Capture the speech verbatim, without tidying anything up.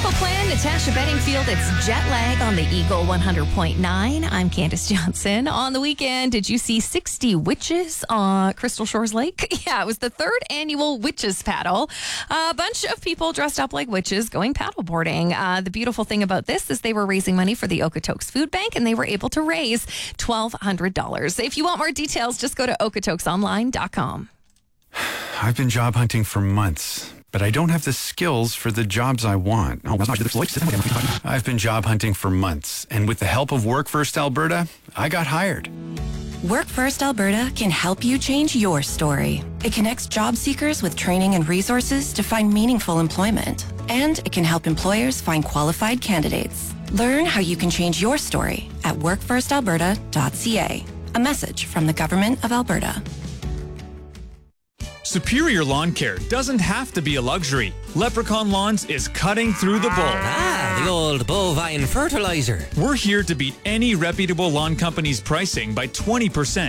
travel plan, Natasha Bedingfield. It's jet lag on the Eagle one hundred point nine. I'm Candace Johnson. On the weekend, did you see sixty witches on Crystal Shores Lake? Yeah, it was the third annual Witches Paddle. A bunch of people dressed up like witches going paddleboarding. Uh, the beautiful thing about this is they were raising money for the Okotoks Food Bank, and they were able to raise twelve hundred dollars. If you want more details, just go to okotokes online dot com. I've been job hunting for months, but I don't have the skills for the jobs I want. I've been job hunting for months, and with the help of Work First Alberta, I got hired. Work First Alberta can help you change your story. It connects job seekers with training and resources to find meaningful employment. And it can help employers find qualified candidates. Learn how you can change your story at work first alberta dot c a. A message from the Government of Alberta. Superior lawn care doesn't have to be a luxury. Leprechaun Lawns is cutting through the bull. Ah, the old bovine fertilizer. We're here to beat any reputable lawn company's pricing by twenty percent.